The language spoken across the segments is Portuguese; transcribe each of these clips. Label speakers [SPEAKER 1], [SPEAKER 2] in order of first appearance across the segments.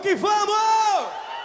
[SPEAKER 1] que vamos!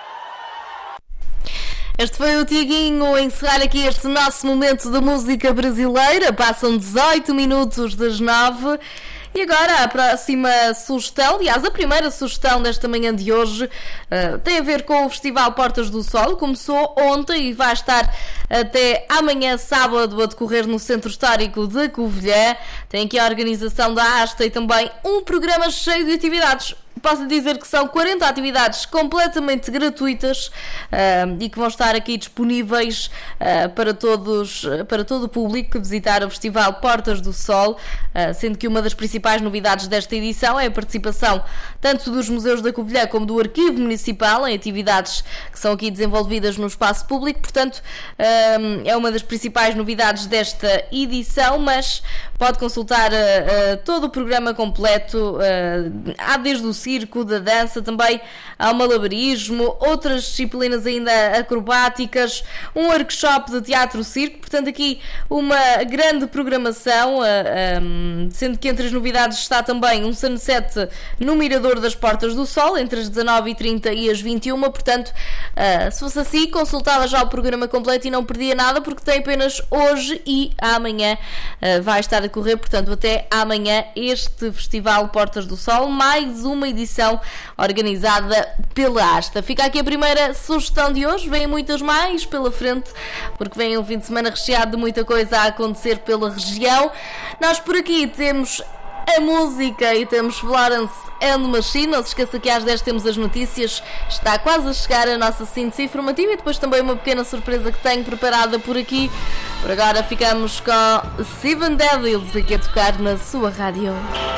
[SPEAKER 2] Este foi o Tiaguinho a encerrar aqui este nosso momento de música brasileira. Passam 18 minutos das 9. E agora a próxima sugestão, aliás a primeira sugestão desta manhã de hoje, tem a ver com o Festival Portas do Sol. Começou ontem e vai estar até amanhã sábado a decorrer no Centro Histórico de Covilhã. Tem aqui a organização da Asta e também um programa cheio de atividades. Posso dizer que são 40 atividades completamente gratuitas e que vão estar aqui disponíveis para todo o público que visitar o Festival Portas do Sol, sendo que uma das principais novidades desta edição é a participação tanto dos museus da Covilhã como do Arquivo Municipal em atividades que são aqui desenvolvidas no espaço público. Portanto, é uma das principais novidades desta edição, mas pode consultar todo o programa completo. Há desde o circo, da dança, também há o malabarismo, outras disciplinas ainda acrobáticas, um workshop de teatro-circo. Portanto, aqui uma grande programação, sendo que entre as novidades está também um sunset no Mirador das Portas do Sol, entre as 19h30 e as 21h. Portanto, se fosse assim, consultava já o programa completo e não perdia nada, porque tem apenas hoje e amanhã vai estar a correr. Portanto, até amanhã este Festival Portas do Sol, mais uma edição organizada pela Asta. Fica aqui a primeira sugestão de hoje. Vêm muitas mais pela frente, porque vem um fim de semana recheado de muita coisa a acontecer pela região. Nós por aqui temos a música e temos Florence and the Machine. Não se esqueça que às 10 temos as notícias. Está quase a chegar a nossa síntese informativa e depois também uma pequena surpresa que tenho preparada por aqui. Por agora ficamos com Seven Devils aqui a tocar na sua rádio.